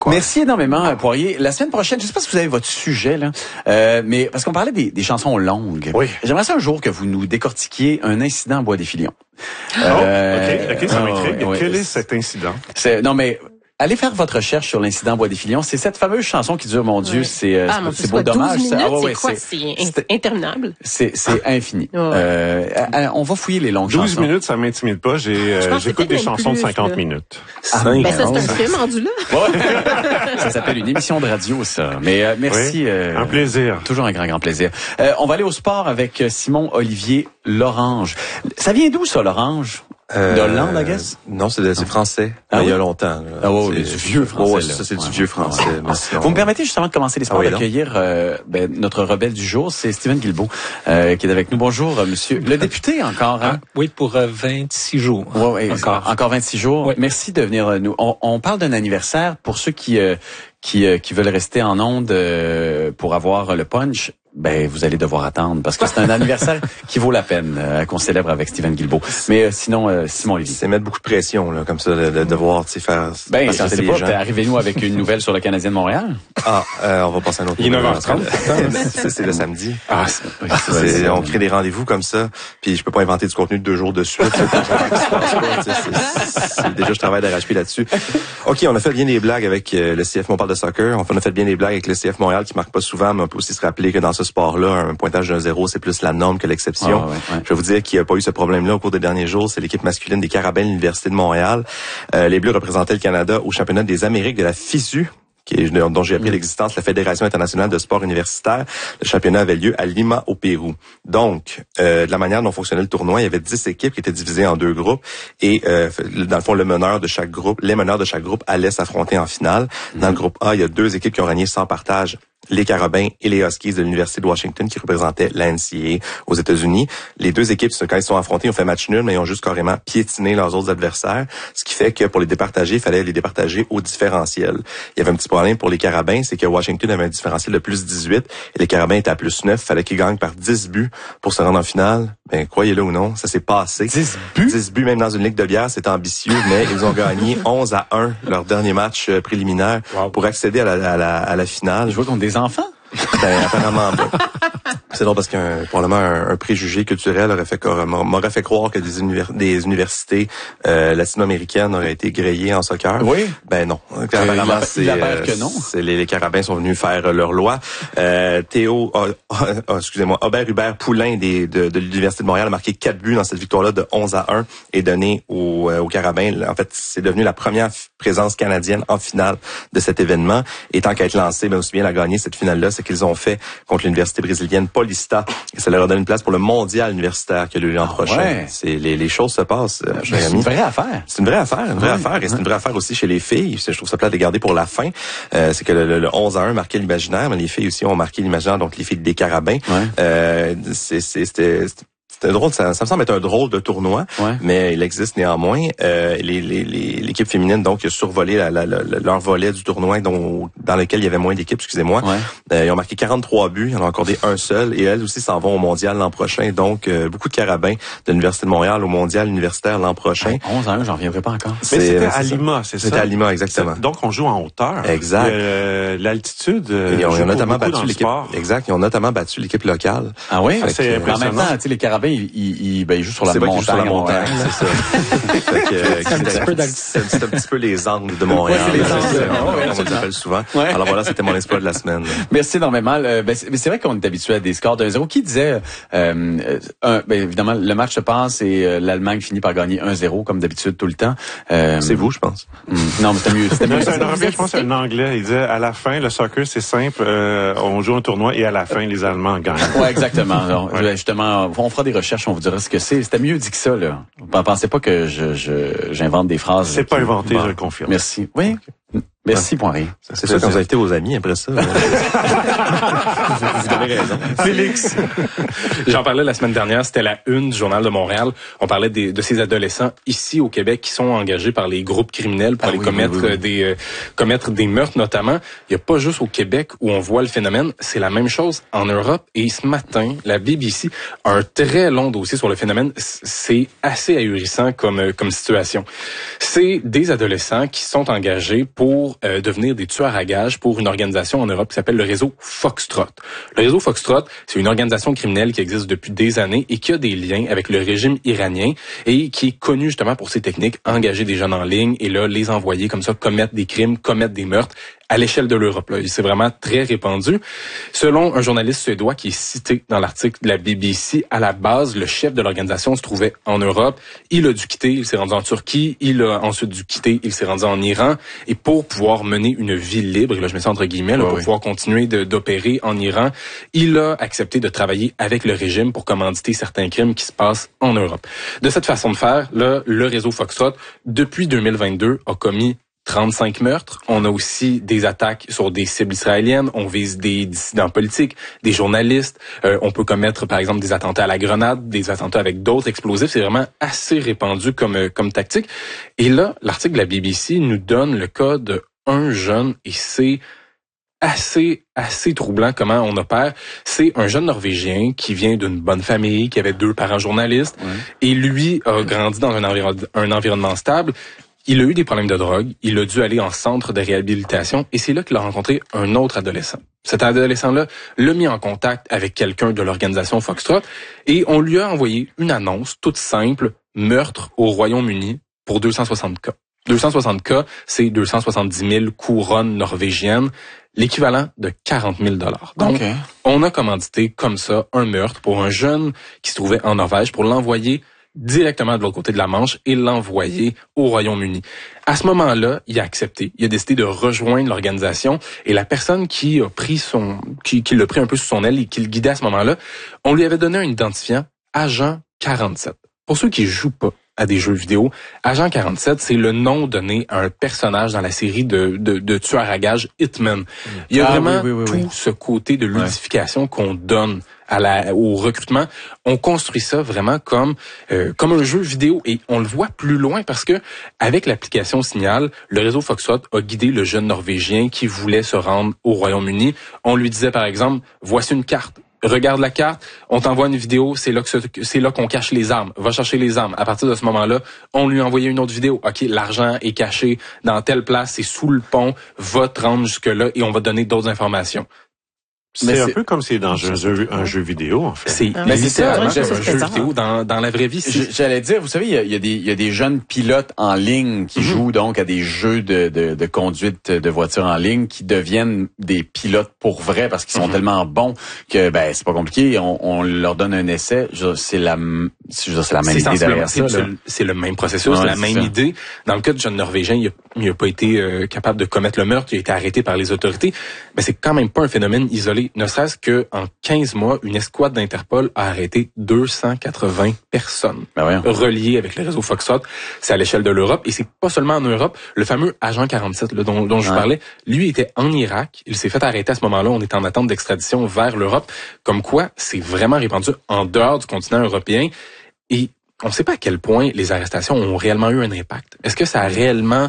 Merci énormément, Poirier. La semaine prochaine, je ne sais pas si vous avez votre sujet, là, mais parce qu'on parlait des chansons longues. Oui. J'aimerais ça un jour que vous nous décortiquiez un incident à Bois-des-Filions. OK, ça m'intrigue. Quel est cet incident? Non, mais allez faire votre recherche sur l'incident Bois-des-Filions. C'est cette fameuse chanson qui dure, mon Dieu, c'est beau dommage. 12 minutes, c'est interminable. C'est infini. On va fouiller les longues 12 chansons. minutes, ça m'intimide pas. J'écoute des chansons de 50 minutes. Ben ça, c'est un film rendu là. Ça s'appelle une émission de radio, ça. Mais merci. Oui, un plaisir. Toujours un grand plaisir. On va aller au sport avec Simon-Olivier Lorange. Ça vient d'où, ça, Lorange? De Hollande, I guess? Non, c'est français. Il y a longtemps. Là. Ah oui, du vieux français. Ouais, ça, c'est du vieux français. Vous me permettez justement de commencer les sports d'accueillir notre rebelle du jour, c'est Stephen Guilbeault, qui est avec nous. Bonjour, monsieur. Le député encore, hein? Oui, pour 26 jours. Oui, encore 26 jours. Oui. Merci de venir nous. On parle d'un anniversaire pour ceux qui veulent rester en onde pour avoir le punch. Ben, vous allez devoir attendre parce que c'est un anniversaire qui vaut la peine qu'on célèbre avec Stephen Guilbeault. Mais sinon, Simon Olivier. C'est mettre beaucoup de pression là, comme ça, de devoir faire. Ben, je sais pas. Arrivez-nous avec une nouvelle sur le Canadien de Montréal. On va passer à un autre. Il est 9h30. C'est le samedi. On crée des rendez-vous comme ça. Puis je peux pas inventer du contenu de 2 jours de suite. Déjà, je travaille d'arrache-pied là-dessus. OK, on a fait bien des blagues avec le CF Montréal de soccer. On a fait bien des blagues avec le CF Montréal qui marque pas souvent, mais on peut aussi se rappeler que dans ce sport-là, un pointage d'un 0, c'est plus la norme que l'exception. Je vais vous dire qu'il n'y a pas eu ce problème-là au cours des derniers jours. C'est l'équipe masculine des Carabins de l'Université de Montréal. Les Bleus représentaient le Canada au championnat des Amériques de la FISU, dont j'ai appris l'existence, la Fédération internationale de sport universitaire. Le championnat avait lieu à Lima, au Pérou. Donc, de la manière dont fonctionnait le tournoi, il y avait 10 équipes qui étaient divisées en 2 groupes et dans le fond, les meneurs de chaque groupe allaient s'affronter en finale. Dans le groupe A, il y a 2 équipes qui ont gagné sans partage. Les Carabins et les Huskies de l'Université de Washington qui représentaient la NCAA aux États-Unis. Les 2 équipes, quand ils sont affrontés, ont fait match nul, mais ils ont juste carrément piétiné leurs autres adversaires. Ce qui fait que pour les départager, il fallait les départager au différentiel. Il y avait un petit problème pour les Carabins, c'est que Washington avait un différentiel de plus 18 et les Carabins étaient à plus 9. Il fallait qu'ils gagnent par 10 buts pour se rendre en finale. Ben, croyez-le ou non, ça s'est passé. 10 buts? 10 buts, même dans une ligue de bière, c'est ambitieux, mais ils ont gagné 11-1 leur dernier match préliminaire pour accéder à la finale. Ils jouent contre des enfants? Ben, apparemment pas. C'est drôle parce qu'un probablement un préjugé culturel m'aurait fait croire que des universités latino-américaines auraient été grillées en soccer. Oui. Ben non. Apparemment, que non. Les Carabins sont venus faire leur loi. Aubert Hubert Poulain de l'Université de Montréal a marqué 4 buts dans cette victoire-là de 11-1 et donné aux Carabins. En fait, c'est devenu la première présence canadienne en finale de cet événement. Et tant qu'à être lancé, ben aussi bien la gagner cette finale-là, c'est qu'ils ont fait contre l'université brésilienne Paulista. Et ça leur a donné une place pour le mondial universitaire qui a lieu l'an prochain. Ouais. Les choses se passent. C'est une vraie affaire. C'est une vraie affaire, Et c'est une vraie affaire aussi chez les filles. Je trouve ça plate de garder pour la fin. C'est que le 11-1 marquait l'imaginaire, mais les filles aussi ont marqué l'imaginaire, donc les filles des Carabins. Ouais. C'était drôle, ça me semble être un drôle de tournoi, mais il existe néanmoins. L'équipe féminine donc a survolé leur volet du tournoi dans lequel il y avait moins d'équipes, excusez-moi. Ouais. Ils ont marqué 43 buts, ils en ont accordé un seul et elles aussi s'en vont au mondial l'an prochain. Donc beaucoup de Carabins de l'Université de Montréal au mondial universitaire l'an prochain. 11-1, j'en reviendrai pas encore. Mais c'était à Lima, c'est ça? C'était à Lima, exactement. Donc on joue en hauteur. Exact. L'altitude. Ils ont notamment battu l'équipe. Exact, ils ont notamment battu l'équipe locale. Ah oui? C'est impressionnant. En même temps, tu sais, les Carabins, ils jouent sur la montagne. Sur la montagne, c'est ça. C'est un petit peu les Andes de Montréal. On les appelle souvent. Alors voilà, c'était mon exploit de la semaine. Merci énormément. Mais c'est vrai qu'on est habitué à des scores de 1-0. Qui disait, évidemment, le match se passe et l'Allemagne finit par gagner 1-0 comme d'habitude tout le temps. C'est vous, je pense. Non, mais c'était mieux. Je pense un Anglais. Il disait à la fin, le soccer c'est simple. On joue un tournoi et à la fin, les Allemands gagnent. Ouais, exactement. Alors, justement, on fera des recherches, on vous dira ce que c'est. C'était mieux dit que ça, là. Pensez pas que j'invente des phrases. C'est pas inventé, je le confirme. Merci. Oui. Merci, Poirier. C'est ça quand vous invitez vos amis après ça. Vous avez raison. Félix. J'en parlais la semaine dernière, c'était la une du Journal de Montréal. On parlait de ces adolescents ici au Québec qui sont engagés par les groupes criminels pour aller commettre des meurtres notamment. Il n'y a pas juste au Québec où on voit le phénomène, c'est la même chose en Europe. Et ce matin, la BBC a un très long dossier sur le phénomène. C'est assez ahurissant comme situation. C'est des adolescents qui sont engagés pour devenir des tueurs à gages pour une organisation en Europe qui s'appelle le réseau Foxtrot. Le réseau Foxtrot, c'est une organisation criminelle qui existe depuis des années et qui a des liens avec le régime iranien et qui est connu justement pour ses techniques, engager des jeunes en ligne et là les envoyer comme ça commettre des crimes, commettre des meurtres à l'échelle de l'Europe. Là. C'est vraiment très répandu. Selon un journaliste suédois qui est cité dans l'article de la BBC, à la base, le chef de l'organisation se trouvait en Europe. Il a dû quitter, il s'est rendu en Turquie. Il a ensuite dû quitter, il s'est rendu en Iran. Et pour pouvoir mener une vie libre, et là je mets ça entre guillemets, là, pour pouvoir continuer d'opérer en Iran, il a accepté de travailler avec le régime pour commanditer certains crimes qui se passent en Europe. De cette façon de faire, là, le réseau Foxtrot, depuis 2022, a commis 35 meurtres. On a aussi des attaques sur des cibles israéliennes. On vise des dissidents politiques, des journalistes. On peut commettre, par exemple, des attentats à la grenade, des attentats avec d'autres explosifs. C'est vraiment assez répandu comme tactique. Et là, l'article de la BBC nous donne le cas d'un jeune et c'est assez troublant comment on opère. C'est un jeune Norvégien qui vient d'une bonne famille, qui avait 2 parents journalistes. Et lui a grandi dans un environnement stable. Il a eu des problèmes de drogue, il a dû aller en centre de réhabilitation et c'est là qu'il a rencontré un autre adolescent. Cet adolescent-là l'a mis en contact avec quelqu'un de l'organisation Foxtrot et on lui a envoyé une annonce toute simple, meurtre au Royaume-Uni pour 260 cas. 260 cas, c'est 270 000 couronnes norvégiennes, l'équivalent de 40 000 $. Donc, on a commandité comme ça un meurtre pour un jeune qui se trouvait en Norvège pour l'envoyer directement de l'autre côté de la Manche et l'envoyer au Royaume-Uni. À ce moment-là, il a accepté. Il a décidé de rejoindre l'organisation et la personne qui a pris qui l'a pris un peu sous son aile et qui le guidait à ce moment-là, on lui avait donné un identifiant Agent 47. Pour ceux qui jouent pas à des jeux vidéo, Agent 47, c'est le nom donné à un personnage dans la série de tueurs à gages Hitman. Il y a vraiment tout ce côté de ludification qu'on donne au recrutement. On construit ça vraiment comme un jeu vidéo et on le voit plus loin parce que avec l'application Signal, le réseau Foxtrot a guidé le jeune Norvégien qui voulait se rendre au Royaume-Uni. On lui disait par exemple, voici une carte. Regarde la carte, on t'envoie une vidéo, c'est là qu'on cache les armes. Va chercher les armes. À partir de ce moment-là, on lui a envoyé une autre vidéo. OK, l'argent est caché dans telle place, c'est sous le pont, va te rendre jusque-là et on va te donner d'autres informations. C'est un peu comme c'est dans un jeu vidéo, en fait. C'est un jeu vidéo dans la vraie vie. J'allais dire, vous savez, il y a des jeunes pilotes en ligne qui jouent donc à des jeux de conduite de voitures en ligne qui deviennent des pilotes pour vrai parce qu'ils sont tellement bons que c'est pas compliqué. On leur donne un essai. C'est la même idée derrière ça. C'est le même processus, la même idée. Dans le cas du jeune Norvégien, il a pas été capable de commettre le meurtre. Il a été arrêté par les autorités. Mais c'est quand même pas un phénomène isolé. Ne serait-ce qu'en 15 mois, une escouade d'Interpol a arrêté 280 personnes reliées avec le réseau Foxtrot. C'est à l'échelle de l'Europe et c'est pas seulement en Europe. Le fameux Agent 47 là, dont je vous parlais, lui était en Irak. Il s'est fait arrêter à ce moment-là. On est en attente d'extradition vers l'Europe. Comme quoi, c'est vraiment répandu en dehors du continent européen. Et on ne sait pas à quel point les arrestations ont réellement eu un impact. Est-ce que ça a réellement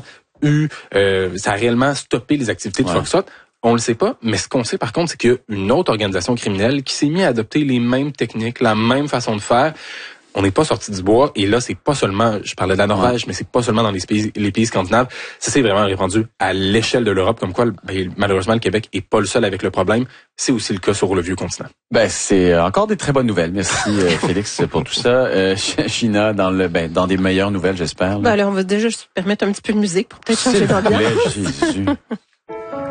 stoppé les activités de Foxtrot? On le sait pas, mais ce qu'on sait par contre, c'est qu'il y a une autre organisation criminelle qui s'est mise à adopter les mêmes techniques, la même façon de faire. On n'est pas sorti du bois et là, c'est pas seulement, je parlais de la Norvège, mais c'est pas seulement dans les pays scandinaves. Ça s'est vraiment répandu à l'échelle de l'Europe, comme quoi, malheureusement, le Québec est pas le seul avec le problème. C'est aussi le cas sur le vieux continent. C'est encore des très bonnes nouvelles. Merci, Félix, pour tout ça. Gina, dans des meilleures nouvelles, j'espère. Alors, on va déjà se permettre un petit peu de musique pour peut-être changer d'ambiance. Jésus.